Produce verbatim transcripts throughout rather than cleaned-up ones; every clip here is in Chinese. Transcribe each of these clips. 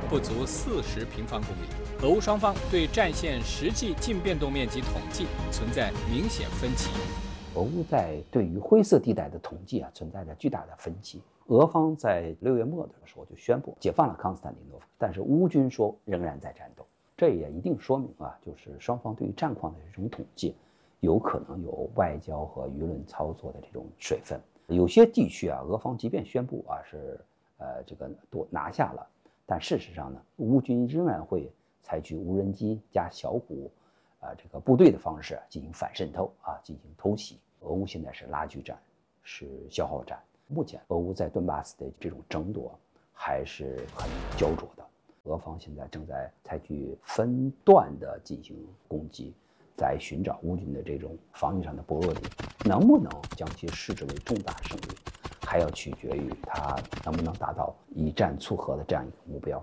不足四十平方公里。俄乌双方对战线实际净变动面积统计存在明显分歧。 俄乌在对于灰色地带的统计啊，存在着巨大的分歧。俄方在六月末的时候就宣布解放了康斯坦丁诺夫，但是乌军说仍然在战斗。这也一定说明啊，就是双方对于战况的这种统计，有可能有外交和舆论操作的这种水分。有些地区啊，俄方即便宣布啊是呃这个夺拿下了，但事实上呢，乌军仍然会采取无人机加小股啊这个部队的方式进行反渗透啊，进行偷袭。俄乌现在是拉锯战，是消耗战。目前俄乌在顿巴斯的这种争夺还是很焦灼的。俄方现在正在采取分段的进行攻击，在寻找乌军的这种防御上的薄弱点，能不能将其视之为重大胜利，还要取决于他能不能达到以战促和的这样一个目标。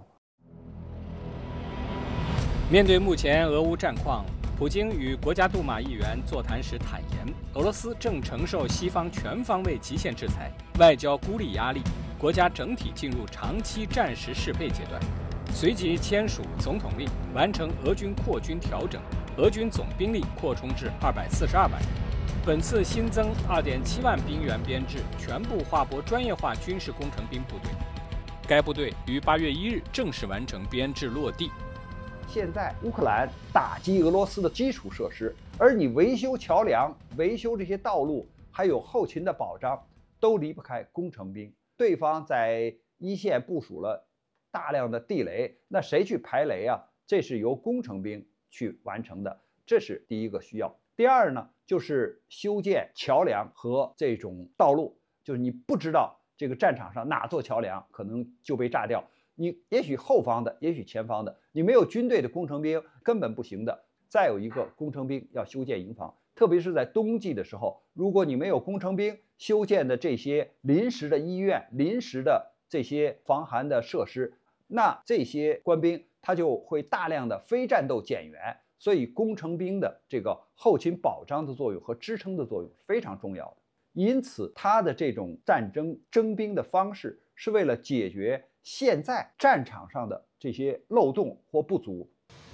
面对目前俄乌战况，普京与国家杜马议员座谈时坦言，俄罗斯正承受西方全方位极限制裁、外交孤立压力，国家整体进入长期战时适配阶段。随即签署总统令，完成俄军扩军调整，俄军总兵力扩充至二百四十二万人。本次新增二点七万兵员编制，全部划拨专业化军事工程兵部队。该部队于八月一日正式完成编制落地。 现在乌克兰打击俄罗斯的基础设施，而你维修桥梁、维修这些道路，还有后勤的保障，都离不开工程兵。对方在一线部署了大量的地雷，那谁去排雷啊？这是由工程兵去完成的，这是第一个需要。第二呢，就是修建桥梁和这种道路，就是你不知道这个战场上哪座桥梁可能就被炸掉，你也许后方的，也许前方的，你没有军队的工程兵根本不行的。再有一个，工程兵要修建营房，特别是在冬季的时候，如果你没有工程兵修建的这些临时的医院、临时的这些防寒的设施，那这些官兵他就会大量的非战斗减员，所以工程兵的这个后勤保障的作用和支撑的作用非常重要的。因此，他的这种战争征兵的方式是为了解决现在战场上的这些漏洞或不足。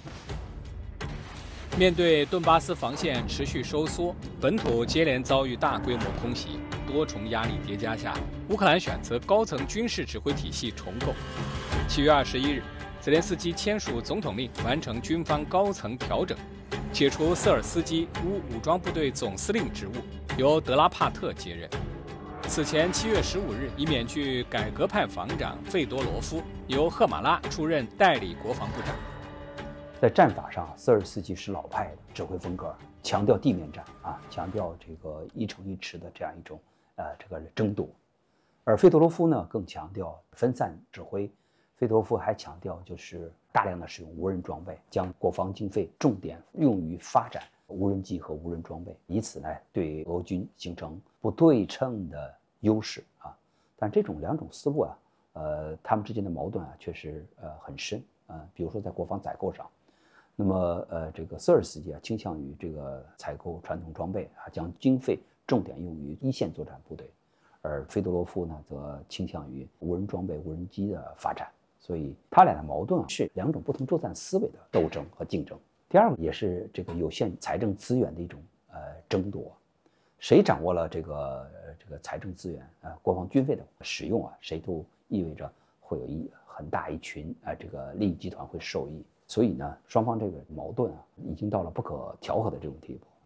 面对顿巴斯防线持续收缩，本土接连遭遇大规模空袭，多重压力叠加下，乌克兰选择高层军事指挥体系重构。七月二十一日，泽连斯基签署总统令，完成军方高层调整，解除瑟尔斯基乌武装部队总司令职务，由德拉帕特接任。此前七月十五日，已免去改革派防长费多罗夫，由赫马拉出任代理国防部长。 在战法上，瑟尔斯基是老派的指挥风格，强调地面战啊，强调这个一城一池的这样一种呃这个争夺。而费多罗夫呢，更强调分散指挥。费多罗夫还强调就是大量的使用无人装备，将国防经费重点用于发展无人机和无人装备，以此呢对俄军形成不对称的优势啊。但这种两种思路啊，呃，他们之间的矛盾啊，确实呃很深啊、呃。比如说在国防采购上。那么，呃，这个瑟尔斯基啊，倾向于这个采购传统装备啊，将经费重点用于一线作战部队，而费多罗夫呢，则倾向于无人装备、无人机的发展。所以，他俩的矛盾啊，是两种不同作战思维的斗争和竞争。第二个也是这个有限财政资源的一种呃争夺，谁掌握了这个呃这个财政资源呃国防军费的使用啊，谁都意味着会有一很大一群啊、呃、这个利益集团会受益。所以呢，双方这个矛盾啊，已经到了不可调和的这种地步。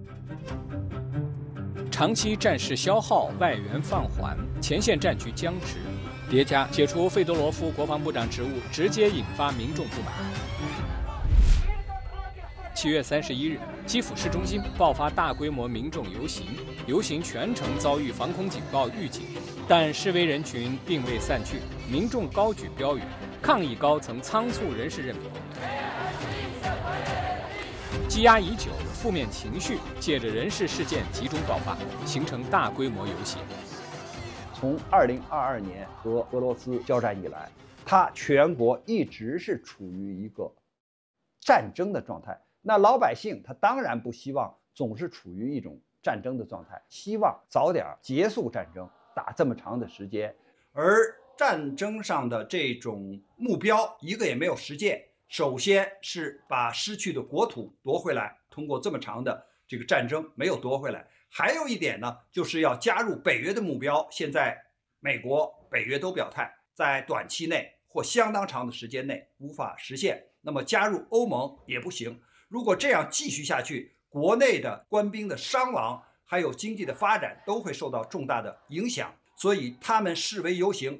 长期战事消耗，外援放缓，前线战局僵持，叠加解除费多罗夫国防部长职务，直接引发民众不满。七月三十一日，基辅市中心爆发大规模民众游行，游行全程遭遇防空警报预警，但示威人群并未散去，民众高举标语，抗议高层仓促人事任命。积压已久的负面情绪借着人事事件集中爆发，形成大规模游行。 从二零二二年和俄罗斯交战以来，它全国一直是处于一个战争的状态。那老百姓他当然不希望总是处于一种战争的状态，希望早点结束战争，打这么长的时间。而战争上的这种目标一个也没有实现。首先是把失去的国土夺回来，通过这么长的这个战争没有夺回来。还有一点呢，就是要加入北约的目标。现在美国、北约都表态，在短期内或相当长的时间内无法实现。那么加入欧盟也不行。如果这样继续下去，国内的官兵的伤亡，还有经济的发展都会受到重大的影响。所以他们示威游行。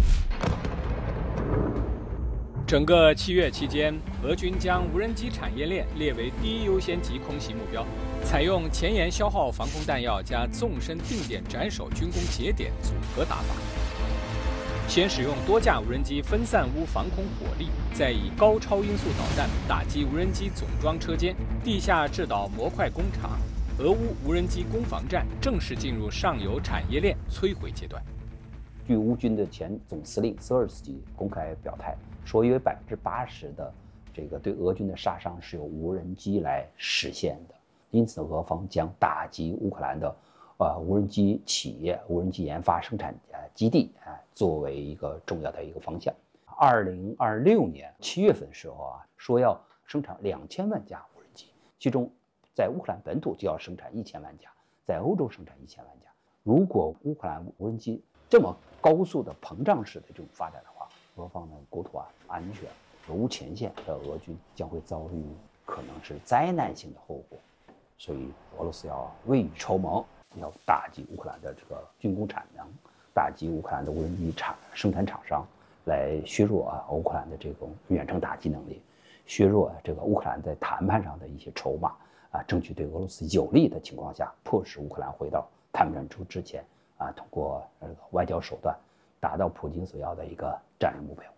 整个七月期间，俄军将无人机产业链列为第一优先级空袭目标，采用前沿消耗防空弹药加纵深定点斩首军工节点组合打法。先使用多架无人机分散乌防空火力，再以高超音速导弹打击无人机总装车间、地下制导模块工厂。俄乌无人机攻防战正式进入上游产业链摧毁阶段。 据乌军的前总司令瑟尔斯基公开表态，说约百分之八十的这个对俄军的杀伤是由无人机来实现的。因此，俄方将打击乌克兰的呃无人机企业、无人机研发生产呃基地啊、呃，作为一个重要的一个方向。二零二六年七月份的时候啊，说要生产两千万架无人机，其中在乌克兰本土就要生产一千万架，在欧洲生产一千万架。如果乌克兰无人机这么高速的膨胀式的这种发展的话，俄方的国土啊安全，俄乌前线的俄军将会遭遇可能是灾难性的后果。所以俄罗斯要未雨绸缪，要打击乌克兰的这个军工产能，打击乌克兰的无人机厂生产厂商，来削弱啊乌克兰的这种远程打击能力，削弱啊这个乌克兰在谈判上的一些筹码啊，争取对俄罗斯有利的情况下，迫使乌克兰回到谈判桌之前啊，通过这个外交手段达到普京所要的一个战略目标。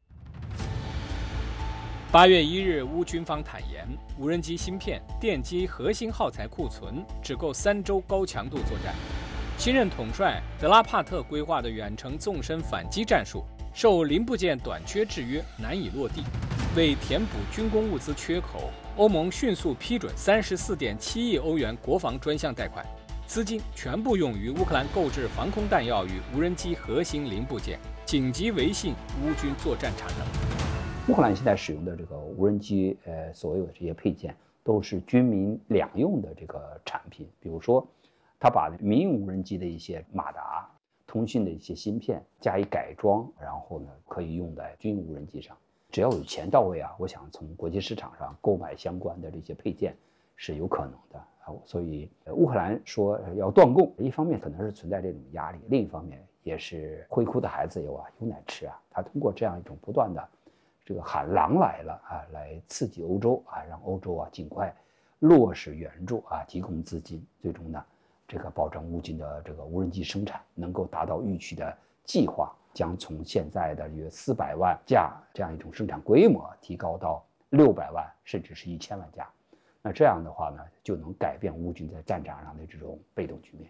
八月一日，乌军方坦言，无人机芯片、电机核心耗材库存只够三周高强度作战。新任统帅德拉帕特规划的远程纵深反击战术，受零部件短缺制约，难以落地。为填补军工物资缺口，欧盟迅速批准三十四点七亿欧元国防专项贷款，资金全部用于乌克兰购置防空弹药与无人机核心零部件，紧急维系乌军作战产能。 乌克兰现在使用的这个无人机，呃，所有的这些配件都是军民两用的这个产品。比如说，他把民用无人机的一些马达、通讯的一些芯片加以改装，然后呢，可以用在军用无人机上。只要有钱到位啊，我想从国际市场上购买相关的这些配件是有可能的啊。所以，乌克兰说要断供，一方面可能是存在这种压力，另一方面也是会哭的孩子有啊有奶吃啊。他通过这样一种不断的这个喊狼来了啊，来刺激欧洲啊，让欧洲啊尽快落实援助啊，提供资金，最终呢，这个保证乌军的这个无人机生产能够达到预期的计划，将从现在的约四百万架这样一种生产规模提高到六百万甚至是一千万架。那这样的话呢，就能改变乌军在战场上的这种被动局面。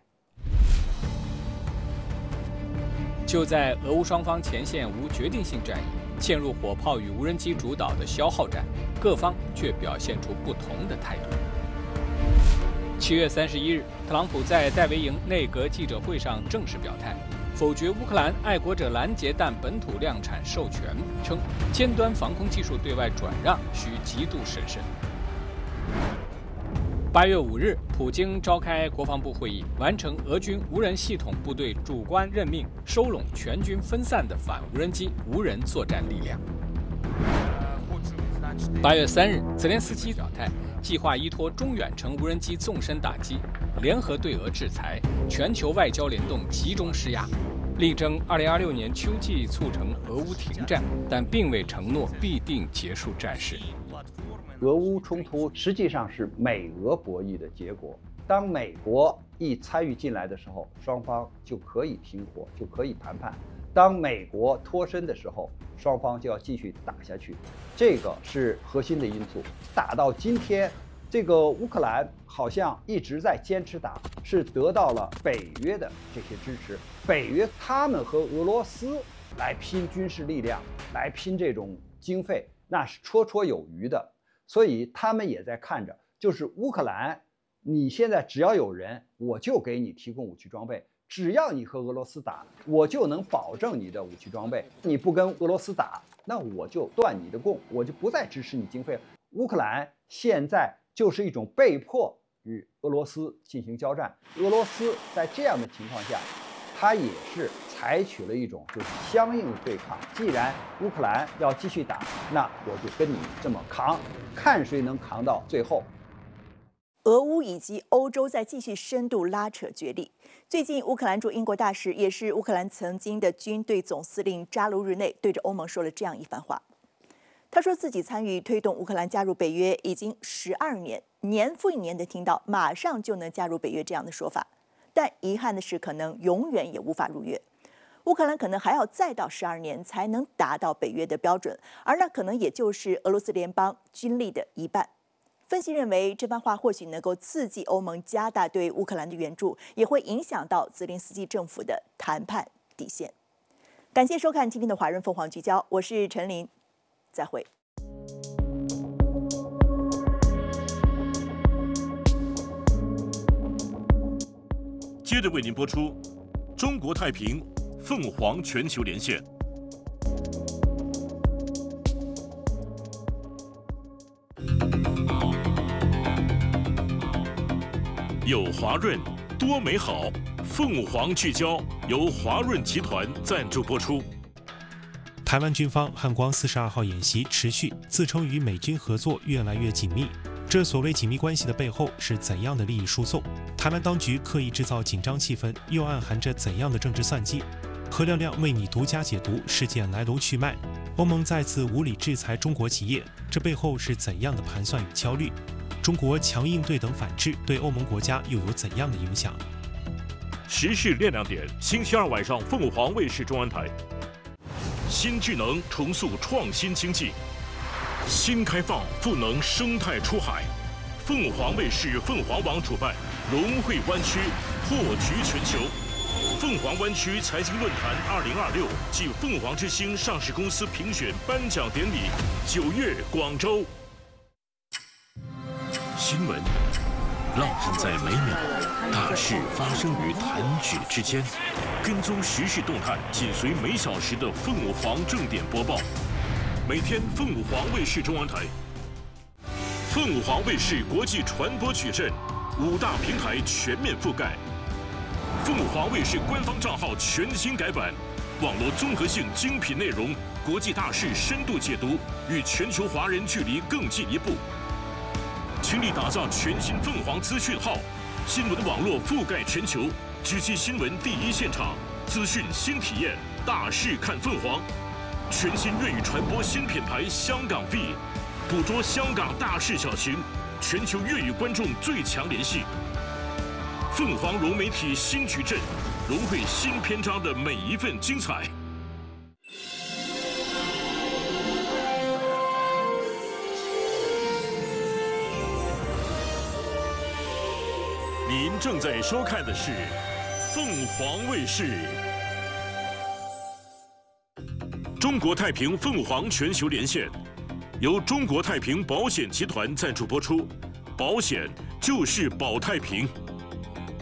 就在俄乌双方前线无决定性战役，陷入火炮与无人机主导的消耗战，各方却表现出不同的态度。七月三十一日，特朗普在戴维营内阁记者会上正式表态，否决乌克兰爱国者拦截弹本土量产授权，称尖端防空技术对外转让需极度审慎。八月五日，普京召开国防部会议，完成俄军无人系统部队主观任命，收拢全军分散的反无人机无人作战力量。八月三日，泽连斯基表态，计划依托中远程无人机纵深打击，联合对俄制裁，全球外交联动集中施压，力争二零二六年秋季促成俄乌停战，但并未承诺必定结束战事。 俄乌冲突实际上是美俄博弈的结果。当美国一参与进来的时候，双方就可以停火，就可以谈判；当美国脱身的时候，双方就要继续打下去。这个是核心的因素。打到今天，这个乌克兰好像一直在坚持打，是得到了北约的这些支持。北约他们和俄罗斯来拼军事力量，来拼这种经费，那是绰绰有余的。所以他们也在看着，就是乌克兰，你现在只要有人，我就给你提供武器装备。 只要你和俄罗斯打，我就能保证你的武器装备。你不跟俄罗斯打，那我就断你的供，我就不再支持你经费。乌克兰现在就是一种被迫与俄罗斯进行交战。俄罗斯在这样的情况下，他也是采取了一种就是相应的对抗。既然乌克兰要继续打，那我就跟你这么扛，看谁能扛到最后。 俄乌以及欧洲在继续深度拉扯角力。最近，乌克兰驻英国大使，也是乌克兰曾经的军队总司令扎卢日内，对着欧盟说了这样一番话。他说自己参与推动乌克兰加入北约已经十二年，年复一年的听到马上就能加入北约这样的说法，但遗憾的是，可能永远也无法入约。乌克兰可能还要再到十二年才能达到北约的标准，而那可能也就是俄罗斯联邦军力的一半。分析认为，这番话或许能够刺激欧盟加大对乌克兰的援助，也会影响到泽连斯基政府的谈判底线。感谢收看今天的《华人凤凰聚焦》，我是陈琳，再会。 接着为您播出中国太平凤凰全球连线。有华润，多美好。凤凰聚焦由华润集团赞助播出。 台湾军方汉光四十二号演习持续，自称与美军合作越来越紧密。这所谓紧密关系的背后是怎样的利益输送？台湾当局刻意制造紧张气氛，又暗含着怎样的政治算计？何亮亮为你独家解读事件来龙去脉。欧盟再次无理制裁中国企业，这背后是怎样的盘算与焦虑？中国强硬对等反制对欧盟国家又有怎样的影响？ 时事练亮点，星期二晚上凤凰卫视中文台。新智能重塑创新经济，新开放赋能生态出海。凤凰卫视凤凰网主办融汇湾区破局全球凤凰湾区财经论坛二零二六暨凤凰之星上市公司评选颁奖典礼，九月广州。新闻浪漫在每秒，大事发生于弹指之间。跟踪时事动态，紧随每小时的凤凰正点播报。每天凤凰卫视中文台。凤凰卫视国际传播矩阵，五大平台全面覆盖。凤凰卫视官方账号全新改版，网络综合性精品内容，国际大事深度解读，与全球华人距离更进一步。倾力打造全新凤凰资讯号，新闻网络覆盖全球，直击新闻第一现场，资讯新体验，大事看凤凰。全新粤语传播新品牌香港 V， 捕捉香港大事小情，全球粤语观众最强联系。凤凰融媒体新矩阵，融汇新篇章的每一份精彩。您正在收看的是凤凰卫视。中国太平凤凰全球连线，由中国太平保险集团赞助播出。保险就是保太平。